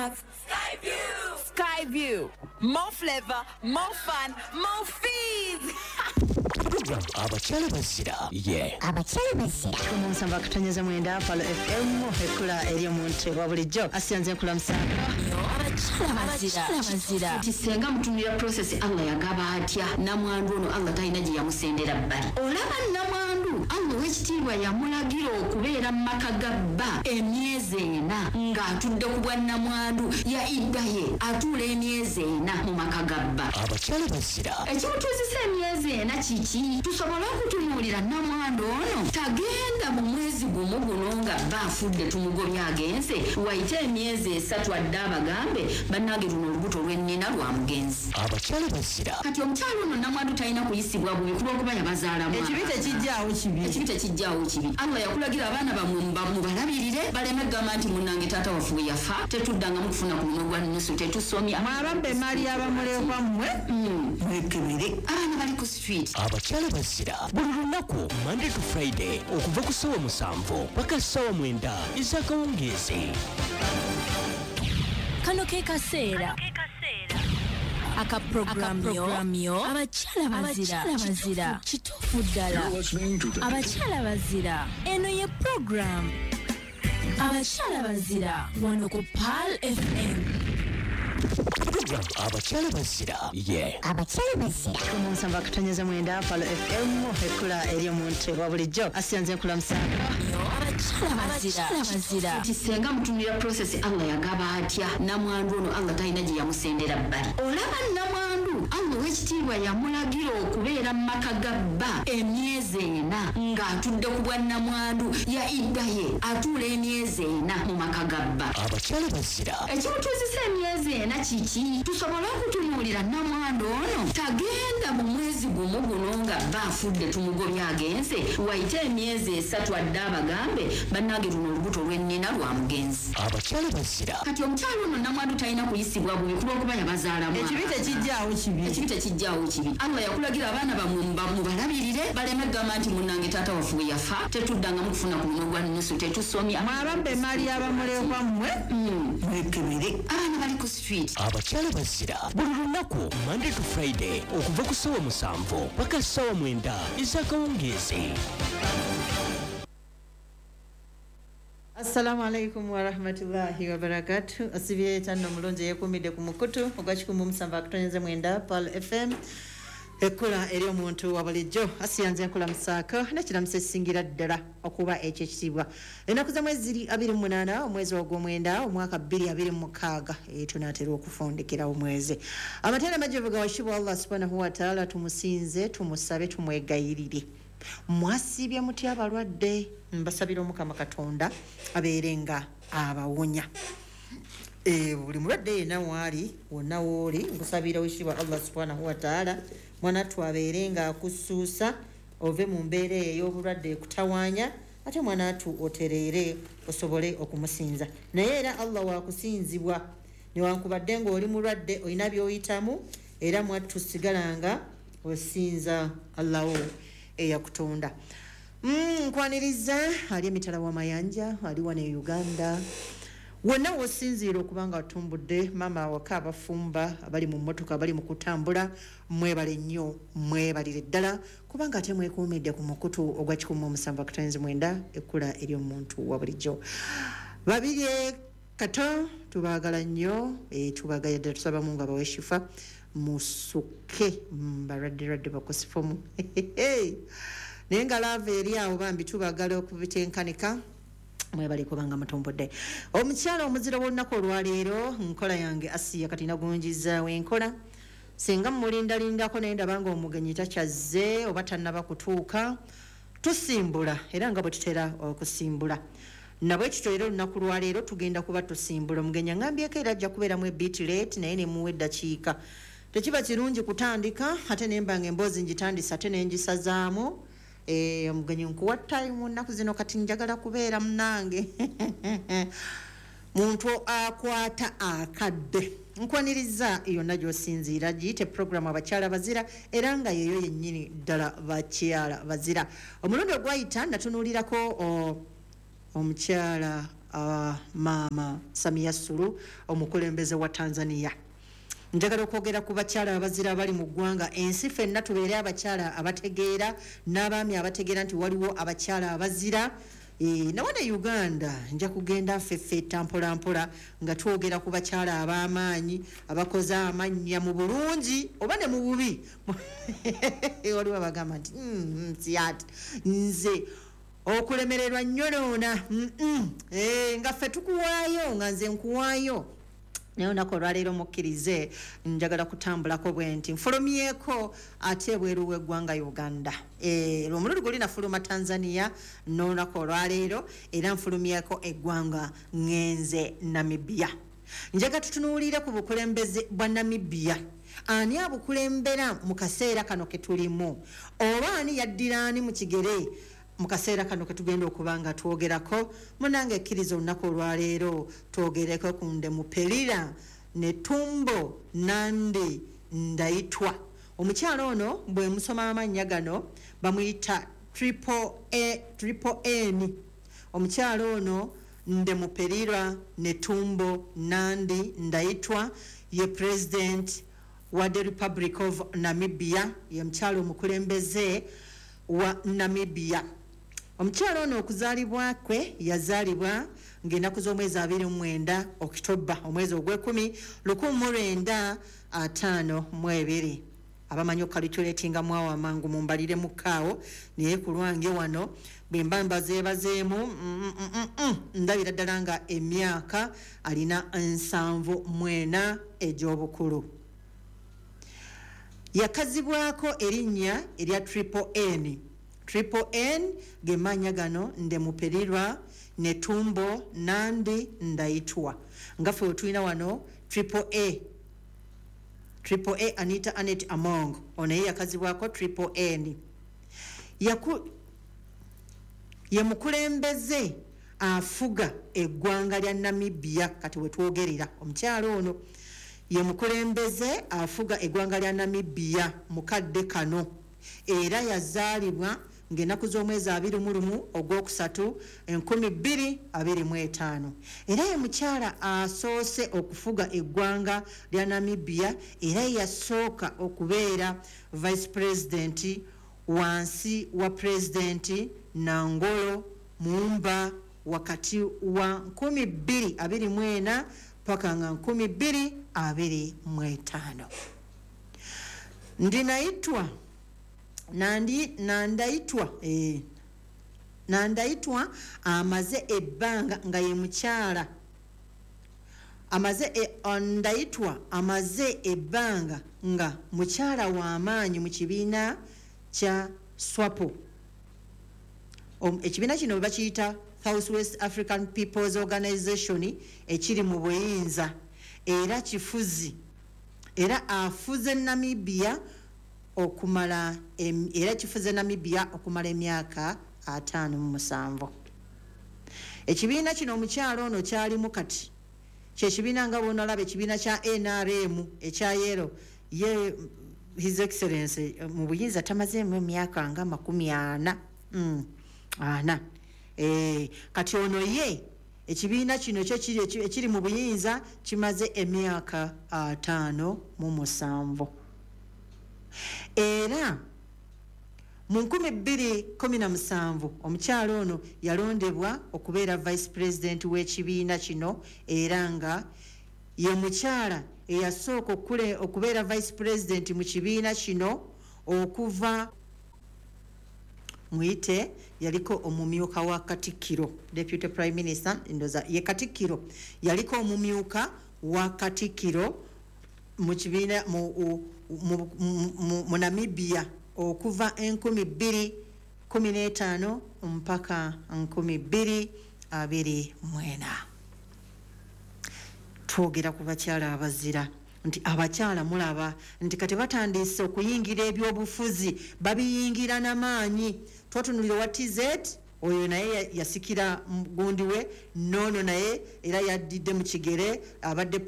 have Skyview. More flavor, more fun, more fees. Abakyala bazira kumusamba kutonyeza mwenda Palo FM ekula eri omuntu wa bulijjo asiyanze nkula musanga Abakyala bazira kisenga mutunira process Allah yagaba atya namwandu ono Allah talina gye yamusendera bbali olaba namwandu Allah wekitiibwa yamulagira okubeera mu maka ga bba emyezi 4 ng'atudde ku bwa namwandu ya iddaye atuula emyezi 4 mu maka ga bba abakyala bazira ekimutuuzisa emyezi 4 kiki tusobole okutunuulira namwandu ono tagenda mu mwezi gumu guno nga bba afudde tumugobya agenze wayite emyezi 3 adde abagambe bannange luno olubuto lw'ennina lwa mugenzi abakyala bazira kati omukyalo ono namwandu talina kuyisibwa bubi kulw'okuba yabazaala mwana ekibi tekijjaawo kibi Allah yakulagira abaana bamwe mubalabirire baleme gamba nti munnange taata waffe yafa tetuddangamu kufuna ku muno gwa nusu tetusomya mwababbe maali y'abamulekwa mmwe mwekebere abaana bali ku street abakyala bazira buli lunaku Monday to Friday okuva ku ssaawa 7 paka ssaawa 9 ez'akawungeezi. kano ke kaseera akaprogramyo abakyala bazira kituufu ddala abakyala bazira eno ye program abakyala bazira wano ku Pal FM. Abakyala bazira kumusamba kutonyeza mwenda Palo FM ekula eri omuntu wa bulijjo asiyanze nkula musanga abakyala bazira kisenga mutunira process Allah yagaba atya namwandu ono Allah talina gye yamusendera bbali olaba namwandu Allah wekitiibwa yamulagira okubeera mu maka ga bba emyezi 4 ng'atudde ku bwa namwandu ya iddaye atuula emyezi 4 mu maka ga bba abakyala bazira ekimutuuzisa emyezi 4 kiki tusobole okutunuulira namwandu ono tagenda mu mwezi gumu guno nga bba afudde tumugobya agenze wayite emyezi 3 adde abagambe bannange luno olubuto lw'ennina lwa mugenzi abakyala bazira kati omukyalo ono namwandu talina kuyisibwa bubi kulw'okuba yabazaala mwana ekibi tekijjaawo kibi Allah yakulagira abaana bamwe mubalabirire baleme gamba nti munnange taata waffe yafa tetuddangamu kufuna ku muno gwa nusu tetusomya mwababbe maali y'abamulekwa mmwe mwekebere abaana bali ku street abakyala bazira buli lunaku Monday to Friday okuva ku ssaawa 7 paka ssaawa 9 ez'akawungeezi. Assalamu alaikum wa rahmatullahi wa barakatuh. Asibye tano mulonje yekumide ku mukutu ogwakikumu musamba kutonyeza mwenda Pal FM ekula eri omuntu wa bulijjo asiyanze nkula musaaka nekiramusa esingira ddala okuba ekyekiziibwa ennaku za mwezi 28 omwezi ogw'omwenda omwaka 2026 tunaatera okufundikira omwezi amateera majjevu gawashibwa Allah subhanahu wa ta'ala tumusinze tumusabe tumwegayirire mwasibye mutya abalwadde mbasabira omukama katonda abeerenga abawonya buli mulwadde yenna waali wonna wooli nkusabira wishibwa Allah subhanahu wa ta'ala mwana twabeerenga akusuusa ove mu mbeera ey'obulwadde ekutawaanya ate mwana atu otereere osobole okumusinza naye era Allah waakusinzibwa newankubadde ng'oli mulwadde olina by'oyitamu era mwattu sigalanga osinza Allaho eyakutonda. Nkwaniriza ali emitala w'amayanja ali wano e Uganda wonna wosinziira okubanga watumbudde maama awaka abafumba abali mu mmotoka abali mu kutambula mwebale nnyo mwebalire ddala kubanga ate mwekuumidde ku mukutu ogwa 17 ekkula eri omuntu wa bulijjo babirye kato tubaagala nnyo tubagaya ddala tusaba Mungu abawe shifa musuke mbaradde bakosifomu naye nga laava eri awo bambi tubagala okubitenkanika mwebali kubanga mutombodde omukyala omuzira w'olunaku olwaleero nkola yange Asiya kati nagunjizaawo enkola singa mulindalindako naye ndabanga omugenyi takyazze oba tannaba kutuuka tusimbula era nga bwe tutera okusimbula nabwe kityo era olunaku lwaleero tugenda kuba tusimbula omugenyi aŋambyeko era ajja kubeeramu ebit rate naye nemuwa eddakiika tekiba kirungi kutandika ate nembanga emboozi njitandisa ate nengisazaamu omugenyi nkuwa time mu nnaku zino kati njagala kubeera munange muntu akwata akadde nkwaniriza yonna gy'osinziira giyite programu abakyala bazira era nga yeyo yennyini ddala bakyala bazira omulundi ogwayita natunuulirako omukyala Mama Samia Suluhu omukulembeze wa Tanzania. Njagala okwogera ku bakyala abazira abali mu ggwanga ensi ffenna tubeere abakyala abategeera n'abaami abategeera nti waliwo abakyala abazira. Nawana Uganda nja kugenda ffeffetta mpolampola nga twogera ku bakyala ab'amaanyi abakoze amannya mu bulungi oba ne mu bubi. Waliwo abagamba nti siyati nze okulemererwa nnyoloona nga ffe tukuwaayo nga nze nkuwaayo. Naye olunaku olwaleero mukkirize njagala kutambulako bwe nti nfulumyeko ate ebweru w'eggwanga Uganda. Omulundi guli nafuluma Tanzania n'olunaku olwaleero era nfulumyeko eggwanga ngenze Namibia. Njaga tutunuulire ku bukulembeze bwa Namibia. Ani abukulembera mu kaseera kano ke tulimu? Oba ani yaddira ani mu kigere mu kaseera kano ke tugenda okubanga twogerako? Munange ekkiriza olunaku olwaleero twogereko ku Ndemuperira Netumbo Nandi Ndaitwa. Omukyala ono bwe musoma amannya gano bamuyita Triple N. Omukyala ono Ndemuperira Netumbo Nandi Ndaitwa ye president wa the Republic of Namibia, ye mukyala omukulembeze wa Namibia. Omukyala ono okuzaalibwa kwe yazaalibwa ng'ennaku z'omwezi 29 Oktoba omwezi ogw'ekumi 1952. Abamanyi okalikuletinga mwawo amangu mumbalire mukaawo naye ku lwange wano bwe mba mbazeebazeemu ndabira ddala nga emyaka alina 74 egy'obukulu. Yakazibwako erinnya erya Triple N. Triple N gemanya gano Ndemuperirwa Netumbo Nandi Ndaitwa. Ngafe tulina wano Triple A Anita Anet Among. Onaye yakazibwako Triple N. Ye mukulembeze afuga eggwanga lya Namibia kati wetwogerera. Omukyala ono ye mukulembeze afuga eggwanga lya Namibia mukadde kano era yazaalibwa ng'ennaku z'omwezi 21 Ogwokusatu 2025. Era ye mukyala asoose okufuga eggwanga lya Namibia era yasooka okubeera vice president wansi wa president Nangolo Mumba wakati wa 2024 paka nga 2025. Ndinaitwa Nandaitwa amaze ebbanga nga ye mukyala Ndaitwa amaze ebbanga nga mukyala w'amaanyi mu kibiina kya SWAPO. Ekibiina kino bakiyita South West African People's Organization ekiri mu buyinza era kifuzi era afuze Namibia okumala emyaka 57. Ekibiina kino omukyalo ono kyalimu kati kyekibiina nga bonalaba ekibiina kya NRM ekya yero ye His Excellency mu buyinza tamazeemu emyaka nga 40. Kati ono ye ekibiina kino ekiri mu buyinza kimaze emyaka 57. Era mu 2017 omukyalo ono yalondebwa okubeera vice president w'ekibiina kino era nga ye mukyala eyasooka okubeera vice president mu kibiina kino okuva muyite yaliko omumyuka wa Katikkiro, deputy prime minister ndoza ye Katikkiro yaliko omumyuka wa Katikkiro mu kibiina mu Namibia okuva 2015 mpaka 2024. Twogera ku bakyala abazira nti abakyala mulaba nti kati batandise okuyingira ebyobufuzi babiyingira n'amaanyi. Twatunulira wa TZ oyo naye yasikira gundi we nono naye era yaddidde mu kigere abadde